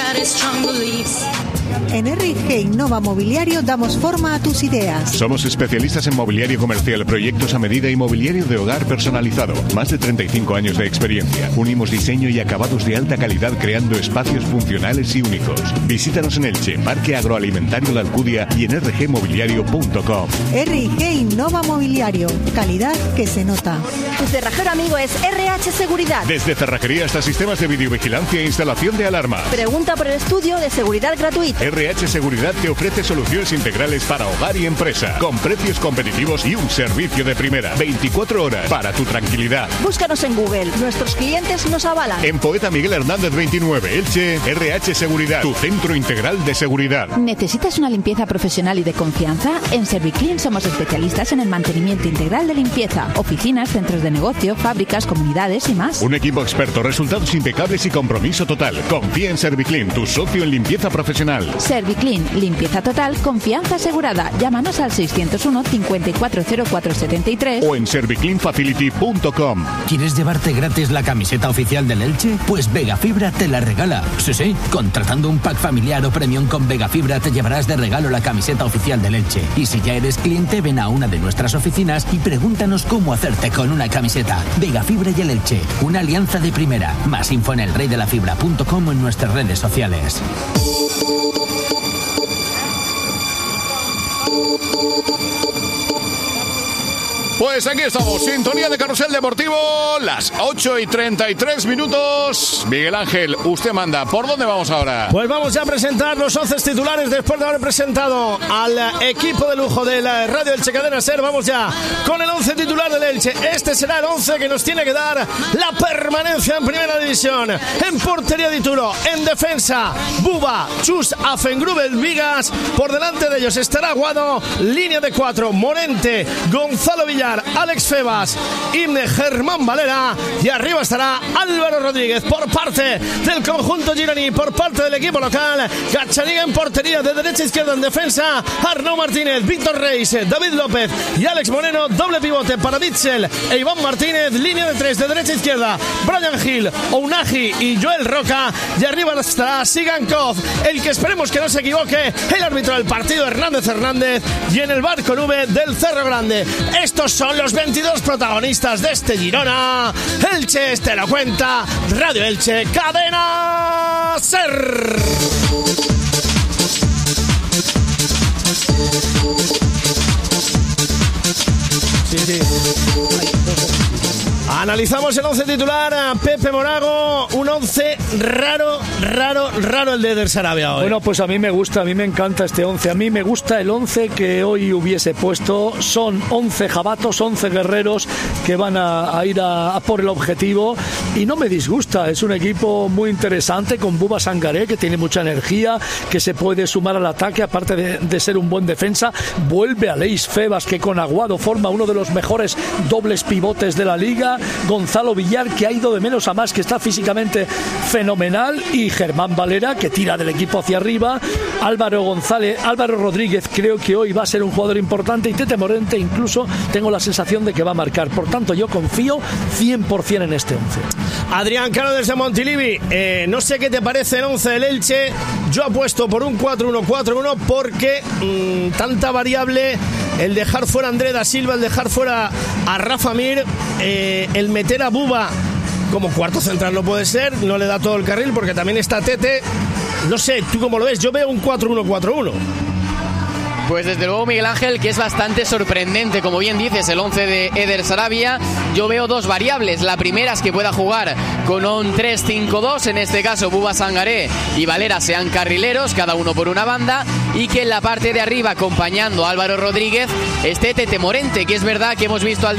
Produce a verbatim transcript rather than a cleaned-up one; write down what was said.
En R I G Innova Mobiliario damos forma a tus ideas. Somos especialistas en mobiliario comercial, proyectos a medida y mobiliario de hogar personalizado. Más de treinta y cinco años de experiencia. Unimos diseño y acabados de alta calidad creando espacios funcionales y únicos. Visítanos en Elche, Parque Agroalimentario La Alcudia y en r g mobiliario punto com. R I G Innova Mobiliario. Calidad que se nota. Tu cerrajero amigo es R H Seguridad. Desde cerrajería hasta sistemas de videovigilancia e instalación de alarmas. Pregunta por el estudio de seguridad gratuito. R H Seguridad te ofrece soluciones integrales para hogar y empresa, con precios competitivos y un servicio de primera. veinticuatro horas para tu tranquilidad. Búscanos en Google. Nuestros clientes nos avalan. En Poeta Miguel Hernández veintinueve, Elche, R H Seguridad, tu centro integral de seguridad. ¿Necesitas una limpieza profesional y de confianza? En Serviclean somos especialistas en el mantenimiento integral de limpieza. Oficinas, centros de negocio, fábricas, comunidades y más. Un equipo experto, resultados impecables y compromiso total. Confía en Serviclean, tu socio en limpieza profesional. Serviclean, limpieza total, confianza asegurada. Llámanos al seiscientos uno, cincuenta y cuatro cero cuatro setenta y tres o en serviclean facility punto com. ¿Quieres llevarte gratis la camiseta oficial del Elche? Pues Vegafibra te la regala. Sí, sí, contratando un pack familiar o premium con Vegafibra te llevarás de regalo la camiseta oficial del Elche. Y si ya eres cliente, ven a una de nuestras oficinas y pregúntanos cómo hacerte con una camiseta. Vegafibra y el Elche, una alianza de primera. Más info en el rey de la fibra punto com o en nuestras redes sociales. Pues aquí estamos, sintonía de Carrusel Deportivo, las ocho y treinta y tres minutos. Miguel Ángel, usted manda. ¿Por dónde vamos ahora? Pues vamos ya a presentar los once titulares después de haber presentado al equipo de lujo de la Radio Elche Cadena Ser. Vamos ya con el once titular del Elche. Este será el once que nos tiene que dar la permanencia en Primera División. En portería de Turo, en defensa, Buba, Chus, Afengrubel, Vigas. Por delante de ellos estará Guado. Línea de cuatro, Morente, Gonzalo Villar, Alex Febas, Imne, Germán Valera, y arriba estará Álvaro Rodríguez por parte del conjunto giraní, por parte del equipo local. Gachariga en portería, de derecha a izquierda en defensa, Arnau Martínez, Víctor Reis, David López y Alex Moreno. Doble pivote para Bitzel e Iván Martínez. Línea de tres, de derecha a izquierda, Brian Hill, Ounahi y Joel Roca, y arriba estará Sigankov, el que esperemos que no se equivoque, el árbitro del partido, Hernández Hernández, y en el bar con V del Cerro Grande. Estos son los veintidós protagonistas de este Girona. Elche te lo cuenta Radio Elche Cadena Ser. Sí, sí. Analizamos el once titular a Pepe Morago, un once raro, raro, raro el de Eder Sarabia hoy. Bueno, pues a mí me gusta, a mí me encanta este once, a mí me gusta el once que hoy hubiese puesto. Son once jabatos, once guerreros que van a, a ir a, a por el objetivo y no me disgusta. Es un equipo muy interesante con Buba Sangaré, que tiene mucha energía, que se puede sumar al ataque, aparte de, de ser un buen defensa. Vuelve Alex Febas, que con Aguado forma uno de los mejores dobles pivotes de la liga. Gonzalo Villar, que ha ido de menos a más, que está físicamente fenomenal, y Germán Valera, que tira del equipo hacia arriba. Álvaro González, Álvaro Rodríguez creo que hoy va a ser un jugador importante, y Tete Morente incluso tengo la sensación de que va a marcar. Por tanto, yo confío cien por ciento en este once. Adrián Cano desde Montilivi, eh, no sé qué te parece el once del Elche. Yo apuesto por un cuatro uno cuatro uno porque mmm, tanta variable, el dejar fuera a André da Silva, el dejar fuera a Rafa Mir, eh, el meter a Buba como cuarto central no puede ser, no le da todo el carril porque también está Tete. No sé, ¿tú cómo lo ves? Yo veo un cuatro uno cuatro uno. Pues desde luego, Miguel Ángel, que es bastante sorprendente, como bien dices, el once de Eder Sarabia. Yo veo dos variables. La primera es que pueda jugar con un tres cinco dos, en este caso Buba Sangaré y Valera sean carrileros, cada uno por una banda, y que en la parte de arriba, acompañando a Álvaro Rodríguez, esté Tete Morente, que es verdad que hemos visto al